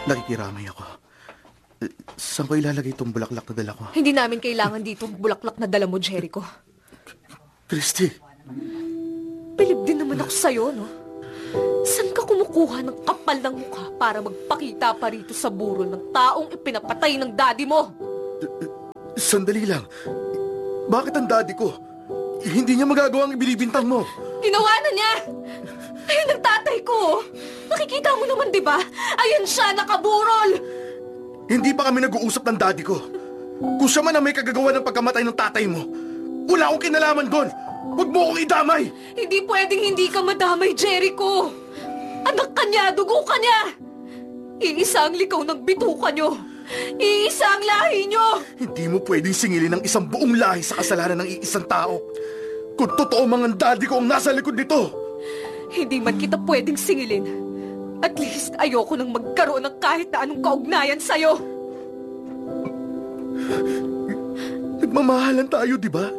Nakikiramay ako. Saan ko ilalagay itong bulaklak na dala ko? Hindi namin kailangan dito ang bulaklak na dala mo, Jericho. Christy! Bilib din naman ako sa'yo, no? Saan ka kumukuha ng kapal ng mukha para magpakita pa rito sa burol ng taong ipinapatay ng daddy mo? Sandali lang. Bakit ang daddy ko? Hindi niya magagawa ang ibinibintang mo. Ginawa na niya! Ayun ang tatay ko! Nakikita mo naman, di ba? Ayun siya, nakaburol! Hindi pa kami nag-uusap ng daddy ko. Kung siya man ang may kagagawa ng pagkamatay ng tatay mo, wala akong kinalaman doon. Huwag mo akong idamay! Hindi pwedeng hindi ka madamay, Jericho! Anak ka niya, dugo ka niya! Iisa ang likaw ng bituka niyo! Iisa ang lahi niyo! Hindi mo pwedeng singilin ang isang buong lahi sa kasalanan ng iisang tao. Kung totoo mang ang daddy ko ang nasa likod nito! Hindi man kita pwedeng singilin. At least ayoko nang magkaroon ng kahit na anong kaugnayan sa'yo. Nagmamahalan tayo, di ba?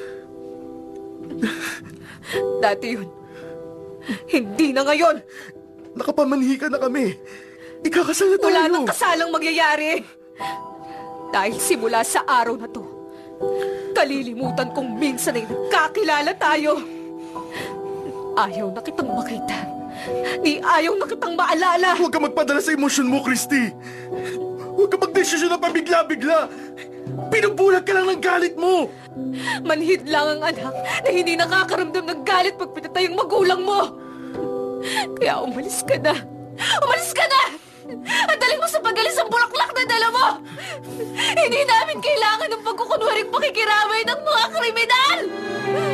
Dati yun. Hindi na ngayon. Nakapamanhika na kami. Ikakasal na tayo. Wala nang kasalang mangyayari. Dahil simula sa araw na to, kalilimutan kong minsan ay nagkakilala tayo. Ayaw na kitang makita. Ni ayaw na kitang maalala. Huwag ka magpadala sa emosyon mo, Christy. Huwag ka magdesisyon na pabigla-bigla. Pinubulag ka lang ng galit mo. Manhid lang ang anak na hindi nakakaramdam ng galit pag pinatay ang magulang mo. Kaya umalis ka na. Umalis ka na! At dalhin mo sa pag-alis ang bulaklak na dala mo. Hindi namin kailangan ng pagkukunwaring pakikiramay ng mga kriminal.